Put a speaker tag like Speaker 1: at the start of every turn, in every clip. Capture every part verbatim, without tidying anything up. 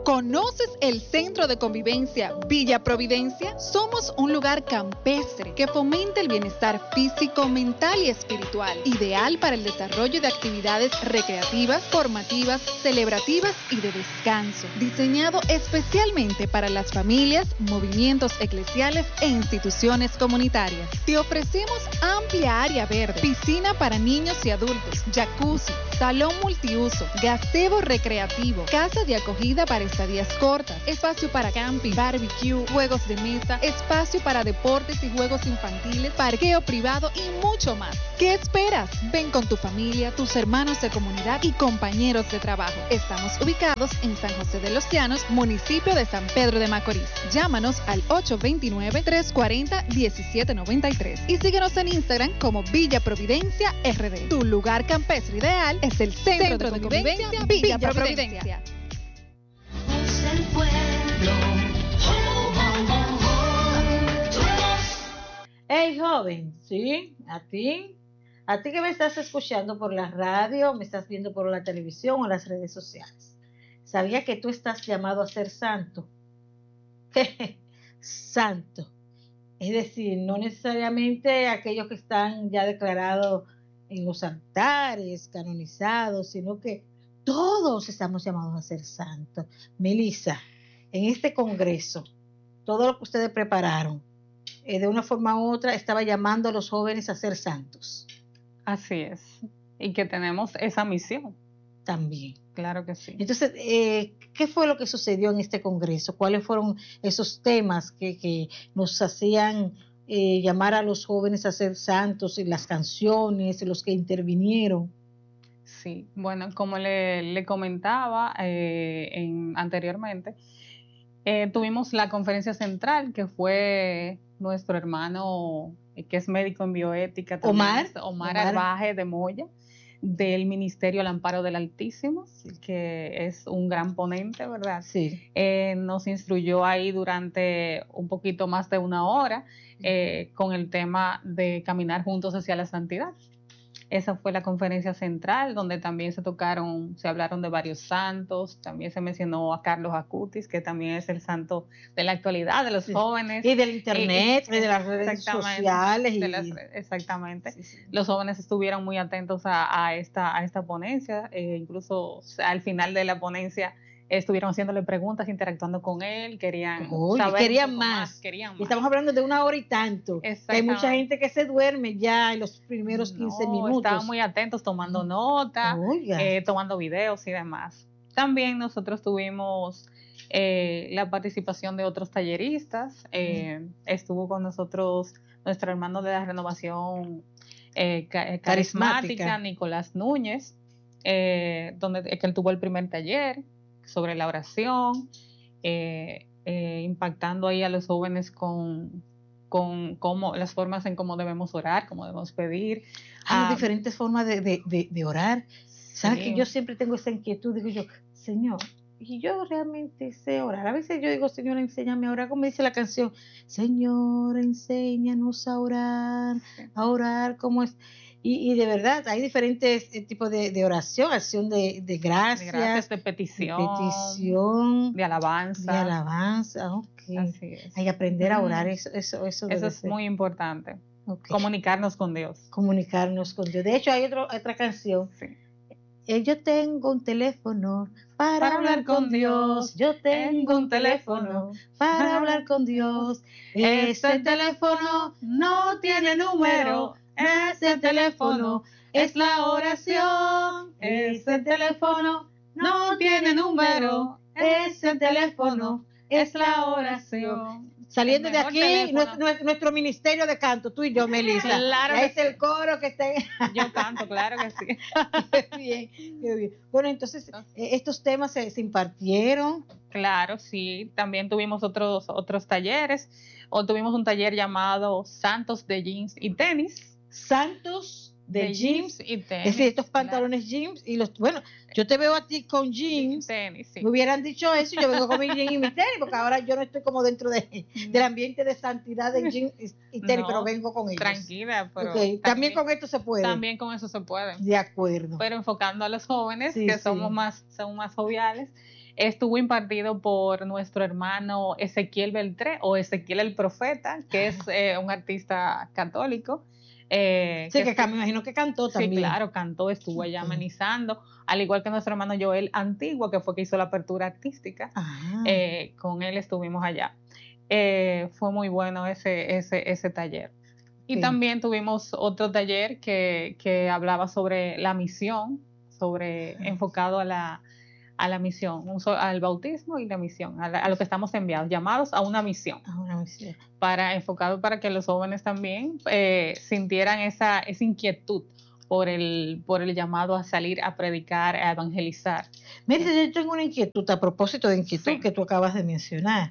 Speaker 1: ¿Conoces el Centro de Convivencia Villa Providencia? Somos un lugar campestre que fomenta el bienestar físico, mental y espiritual, ideal para el desarrollo de actividades recreativas, formativas, celebrativas y de descanso, diseñado especialmente para las familias, movimientos eclesiales e instituciones comunitarias. Te ofrecemos amplia área verde, piscina para niños y adultos, jacuzzi, salón multiuso, gazebo recreativo, casa de acogida para estadías cortas, espacio para camping, barbecue, juegos de mesa, espacio para deportes y juegos infantiles, parqueo privado y mucho más. ¿Qué esperas? Ven con tu familia, tus hermanos de comunidad y compañeros de trabajo. Estamos ubicados en San José de los Llanos, municipio de San Pedro de Macorís. Llámanos al ocho dos nueve, tres cuatro cero, uno siete nueve tres y síguenos en Instagram como Villa Providencia R D. Tu lugar campestre ideal es el Centro, Centro de, de Convivencia, Convivencia Villa, Villa Providencia. Providencia.
Speaker 2: Es el pueblo. Hey joven, sí, a ti, a ti que me estás escuchando por la radio, me estás viendo por la televisión o las redes sociales. ¿Sabía que tú estás llamado a ser santo? Santo. Es decir, no necesariamente aquellos que están ya declarados en los altares, canonizados, sino que todos estamos llamados a ser santos. Melissa, en este congreso, todo lo que ustedes prepararon, eh, de una forma u otra, estaba llamando a los jóvenes a ser santos.
Speaker 3: Así es. Y que tenemos esa misión.
Speaker 2: También.
Speaker 3: Claro que sí.
Speaker 2: Entonces, eh, ¿qué fue lo que sucedió en este congreso? ¿Cuáles fueron esos temas que, que nos hacían eh, llamar a los jóvenes a ser santos, y las canciones, los que intervinieron?
Speaker 3: Sí, bueno, como le, le comentaba eh, en, anteriormente, eh, tuvimos la conferencia central que fue nuestro hermano, eh, que es médico en bioética,
Speaker 2: Omar,
Speaker 3: Omar, Omar
Speaker 2: Omar
Speaker 3: Arbaje de Moya, del Ministerio al Amparo del Altísimo, que es un gran ponente, ¿verdad?
Speaker 2: Sí.
Speaker 3: Eh, nos instruyó ahí durante un poquito más de una hora eh, con el tema de caminar juntos hacia la santidad. Esa fue la conferencia central, donde también se tocaron, se hablaron de varios santos, también se mencionó a Carlos Acutis, que también es el santo de la actualidad, de los sí. jóvenes.
Speaker 2: Y del internet, y, y de las redes sociales.
Speaker 3: De
Speaker 2: y...
Speaker 3: las, exactamente. Sí, sí. Los jóvenes estuvieron muy atentos a, a, esta, a esta ponencia, eh, incluso al final de la ponencia estuvieron haciéndole preguntas, interactuando con él, querían
Speaker 2: Oye,
Speaker 3: saber
Speaker 2: querían más.
Speaker 3: más, querían más.
Speaker 2: Y estamos hablando de una hora y tanto. Que hay mucha gente que se duerme ya en los primeros quince
Speaker 3: no,
Speaker 2: minutos.
Speaker 3: Estaban muy atentos, tomando nota, eh, tomando videos y demás. También nosotros tuvimos eh, la participación de otros talleristas. Eh, mm. Estuvo con nosotros nuestro hermano de la renovación eh, carismática, carismática, Nicolás Núñez, eh, donde que él tuvo el primer taller sobre la oración, eh, eh, impactando ahí a los jóvenes con, con cómo, las formas en cómo debemos orar, cómo debemos pedir.
Speaker 2: Hay ah, diferentes formas de, de, de, de orar. ¿Sabes sí. que yo siempre tengo esa inquietud? Digo yo, Señor, y yo realmente sé orar. A veces yo digo, Señor, enséñame a orar, como dice la canción, Señor, enséñanos a orar, a orar como es. Y, y de verdad, hay diferentes tipos de, de oración, acción de, de gracias,
Speaker 3: de gracias, de petición,
Speaker 2: de petición,
Speaker 3: de alabanza.
Speaker 2: De alabanza, ok.
Speaker 3: Así es.
Speaker 2: Hay que aprender a orar, eso Eso, eso,
Speaker 3: eso es
Speaker 2: ser.
Speaker 3: muy importante,
Speaker 2: okay.
Speaker 3: Comunicarnos con Dios.
Speaker 2: Comunicarnos con Dios. De hecho, hay otro, otra canción.
Speaker 3: Sí.
Speaker 2: Eh, yo tengo un teléfono para, para hablar con Dios. Yo tengo un teléfono para hablar con Dios. Ese teléfono no tiene número. Ese teléfono es la oración. Ese teléfono no tiene número. Ese teléfono es la oración. Saliendo de aquí, nuestro, nuestro ministerio de canto, tú y yo, Melissa.
Speaker 3: Claro
Speaker 2: es
Speaker 3: sí.
Speaker 2: el coro que está.
Speaker 3: Yo canto, claro que sí.
Speaker 2: Qué bien, qué bien. Bueno, entonces, estos temas se, se impartieron.
Speaker 3: Claro, sí. También tuvimos otros, otros talleres. O tuvimos un taller llamado Santos de Jeans y Tenis.
Speaker 2: Santos de,
Speaker 3: de
Speaker 2: jeans,
Speaker 3: y tenis.
Speaker 2: Es decir, estos pantalones claro. jeans y los, bueno, yo te veo a ti con jeans.
Speaker 3: Tenis, sí.
Speaker 2: Me hubieran dicho eso y yo vengo con mi jeans y mi tenis, porque ahora yo no estoy como dentro de, del ambiente de santidad de jeans y tenis, no, pero vengo con ellos.
Speaker 3: Tranquila, pero
Speaker 2: okay. también, también con esto se puede.
Speaker 3: También con eso se puede.
Speaker 2: De acuerdo.
Speaker 3: Pero enfocando a los jóvenes,
Speaker 2: sí,
Speaker 3: que
Speaker 2: sí.
Speaker 3: somos más, son más joviales, estuvo impartido por nuestro hermano Ezequiel Beltré, o Ezequiel el Profeta, que es eh, un artista católico.
Speaker 2: Eh, sí, que, que me imagino que cantó también.
Speaker 3: Sí, claro, cantó, estuvo allá okay. amenizando, al igual que nuestro hermano Joel Antigua, que fue que hizo la apertura artística. Eh, con él estuvimos allá. Eh, fue muy bueno ese, ese, ese taller. Y sí. también tuvimos otro taller que, que hablaba sobre la misión, sobre Ajá. enfocado a la, a la misión, un, al bautismo y la misión, a, la, a lo que estamos enviados, llamados a una misión.
Speaker 2: A una misión.
Speaker 3: Para, enfocado para que los jóvenes también eh, sintieran esa, esa inquietud por el, por el llamado a salir a predicar, a evangelizar.
Speaker 2: Mira, yo tengo una inquietud, a propósito de inquietud sí. que tú acabas de mencionar.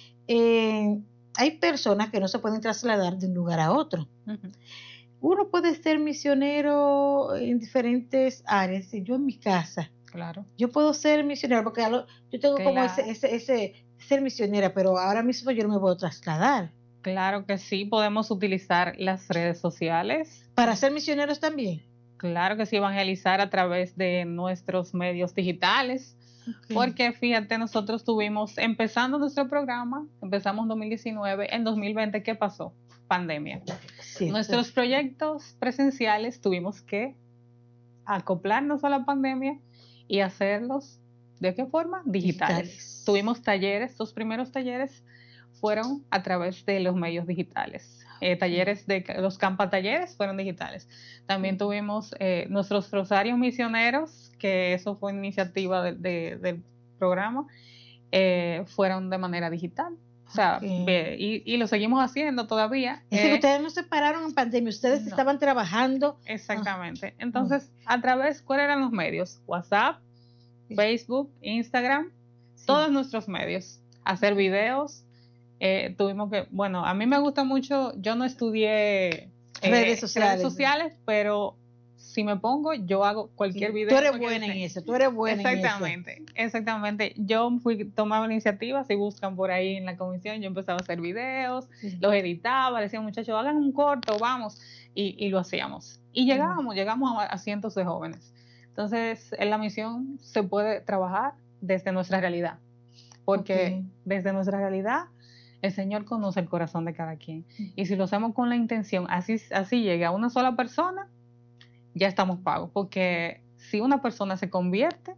Speaker 2: Eh, hay personas que no se pueden trasladar de un lugar a otro. Uh-huh. Uno puede ser misionero en diferentes áreas. Yo en mi casa,
Speaker 3: claro.
Speaker 2: yo puedo ser misionero porque yo tengo claro. como ese, ese, ese ser misionera, pero ahora mismo yo no me puedo trasladar.
Speaker 3: Claro que sí, podemos utilizar las redes sociales.
Speaker 2: ¿Para ser misioneros también?
Speaker 3: Claro que sí, evangelizar a través de nuestros medios digitales. Okay. Porque fíjate, nosotros tuvimos, empezando nuestro programa, empezamos en dos mil diecinueve, en dos mil veinte, ¿qué pasó? Pandemia. Sí, Nuestros sí. proyectos presenciales tuvimos que acoplarnos a la pandemia y hacerlos, ¿de qué forma? Digitales. digitales. Tuvimos talleres, los primeros talleres fueron a través de los medios digitales. Eh, talleres de los campa talleres fueron digitales. También tuvimos eh, nuestros rosarios misioneros, que eso fue iniciativa de, de, del programa, eh, fueron de manera digital. O sea, okay. ve, y, y lo seguimos haciendo todavía.
Speaker 2: Es decir, eh, ustedes no se pararon en pandemia, ustedes no. estaban trabajando.
Speaker 3: Exactamente. Entonces, oh. a través, ¿cuáles eran los medios? WhatsApp, sí. Facebook, Instagram, sí. todos nuestros medios. Hacer videos. Eh, tuvimos que, bueno, a mí me gusta mucho, yo no estudié eh,
Speaker 2: redes, sociales,
Speaker 3: redes sociales, pero si me pongo, yo hago cualquier
Speaker 2: sí,
Speaker 3: video.
Speaker 2: Tú eres buena en eso, tú eres buena en eso.
Speaker 3: Exactamente, exactamente. Yo fui, tomaba iniciativas, si buscan por ahí en la comisión, yo empezaba a hacer videos, sí. los editaba, decía muchachos, hagan un corto, vamos, y, y lo hacíamos. Y llegábamos, uh-huh. llegamos a, a cientos de jóvenes. Entonces, en la misión se puede trabajar desde nuestra realidad, porque okay. desde nuestra realidad el Señor conoce el corazón de cada quien. Y si lo hacemos con la intención, así, así llega a una sola persona, ya estamos pagos. Porque si una persona se convierte,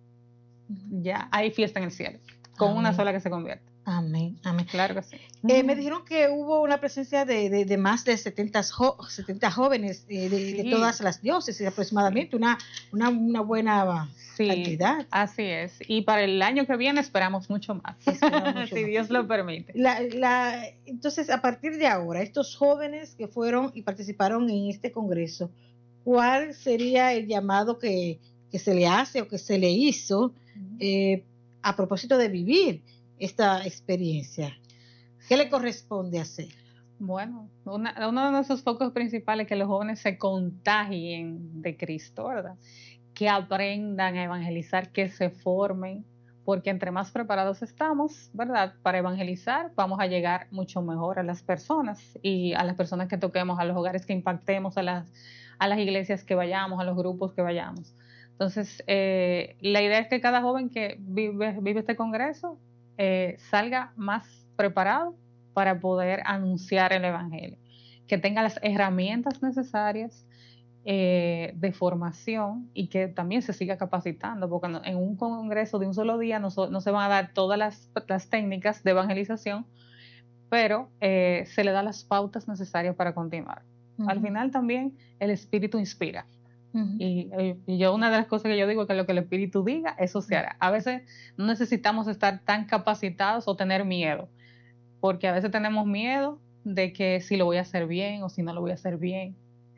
Speaker 3: ya hay fiesta en el cielo. Con Amén. Una sola que se convierte.
Speaker 2: Amén, amén.
Speaker 3: Claro que sí.
Speaker 2: Eh, me dijeron que hubo una presencia de, de, de más de setenta, jo, setenta jóvenes eh, de, sí. de todas las diócesis aproximadamente, una, una, una buena
Speaker 3: sí,
Speaker 2: cantidad.
Speaker 3: Así es. Y para el año que viene esperamos mucho más, esperamos mucho si más. Dios lo permite.
Speaker 2: La, la, entonces, a partir de ahora, estos jóvenes que fueron y participaron en este congreso, ¿cuál sería el llamado que, que se le hace o que se le hizo eh, a propósito de vivir esta experiencia? ¿Qué le corresponde hacer?
Speaker 3: Bueno, una, uno de nuestros focos principales es que los jóvenes se contagien de Cristo, ¿verdad? Que aprendan a evangelizar, que se formen, porque entre más preparados estamos, ¿verdad? Para evangelizar, vamos a llegar mucho mejor a las personas y a las personas que toquemos, a los hogares que impactemos, a las, a las iglesias que vayamos, a los grupos que vayamos. Entonces, eh, la idea es que cada joven que vive, vive este congreso Eh, salga más preparado para poder anunciar el evangelio, que tenga las herramientas necesarias eh, de formación y que también se siga capacitando, porque no, en un congreso de un solo día no, so, no se van a dar todas las, las técnicas de evangelización, pero eh, se le da las pautas necesarias para continuar. Uh-huh. Al final también el Espíritu inspira. Uh-huh. Y, y yo una de las cosas que yo digo es que lo que el Espíritu diga, eso se hará. A veces no necesitamos estar tan capacitados o tener miedo, porque a veces tenemos miedo de que si lo voy a hacer bien o si no lo voy a hacer bien.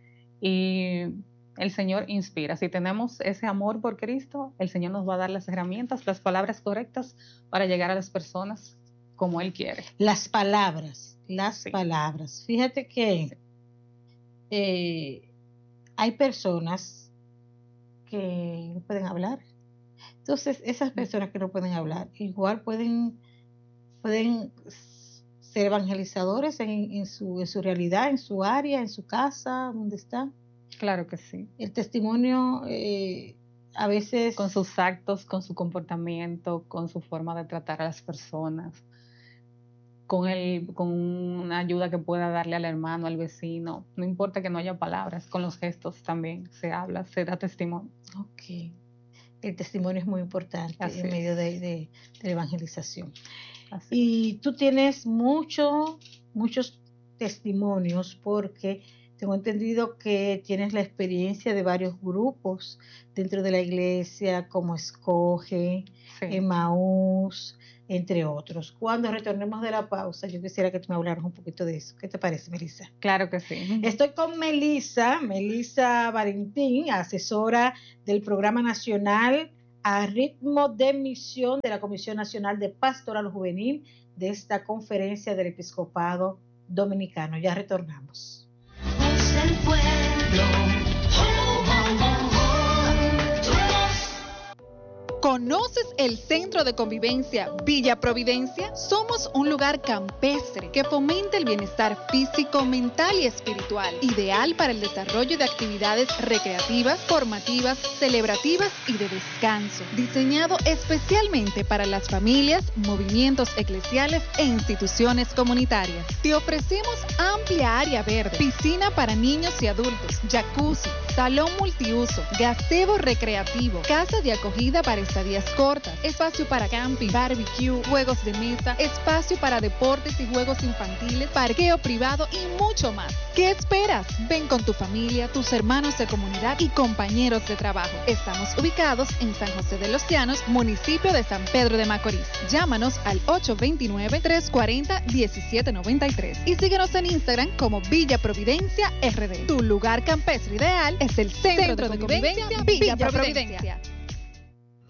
Speaker 3: Y el Señor inspira. Si tenemos ese amor por Cristo, el Señor nos va a dar las herramientas, las palabras correctas para llegar a las personas como Él quiere.
Speaker 2: Las palabras, las sí. palabras. Fíjate que...
Speaker 3: Sí.
Speaker 2: Eh, hay personas que no pueden hablar. Entonces, esas personas que no pueden hablar, igual pueden, pueden ser evangelizadores en, en, su, en su realidad, en su área, en su casa, donde están.
Speaker 3: Claro que sí.
Speaker 2: El testimonio eh, a veces...
Speaker 3: Con sus actos, con su comportamiento, con su forma de tratar a las personas, con, el, con una ayuda que pueda darle al hermano, al vecino. No importa que no haya palabras, con los gestos también se habla, se da testimonio.
Speaker 2: Ok. El testimonio es muy importante Así en medio de, de, de la evangelización. Así y tú tienes mucho, muchos testimonios porque tengo entendido que tienes la experiencia de varios grupos dentro de la iglesia, como Escoge, sí. Emaús, entre otros. Cuando retornemos de la pausa, yo quisiera que tú me hablaras un poquito de eso. ¿Qué te parece, Melissa?
Speaker 3: Claro que sí.
Speaker 2: Estoy con Melissa, Melissa Valentín, asesora del Programa Nacional a Ritmo de Misión de la Comisión Nacional de Pastoral Juvenil de esta Conferencia del Episcopado Dominicano. Ya retornamos.
Speaker 4: El pueblo. Oh, oh, oh, oh.
Speaker 1: ¿Conoces el Centro de Convivencia Villa Providencia? Somos un lugar campestre que fomenta el bienestar físico, mental y espiritual, ideal para el desarrollo de actividades recreativas, formativas, celebrativas y de descanso, diseñado especialmente para las familias, movimientos eclesiales e instituciones comunitarias. Te ofrecemos amplia área verde, piscina para niños y adultos, jacuzzi, salón multiuso, gazebo recreativo, casa de acogida para estadías cortas, espacio para camping, barbecue, juegos de mesa, espacio para deportes y juegos infantiles, parqueo privado y mucho más. ¿Qué esperas? Ven con tu familia, tus hermanos de comunidad y compañeros de trabajo. Estamos ubicados en San José de los Llanos, municipio de San Pedro de Macorís. Llámanos al ocho dos nueve, tres cuatro cero, uno siete nueve tres y síguenos en Instagram como Villa Providencia R D. Tu lugar campestre ideal es el Centro, Centro de Convivencia Villa Providencia.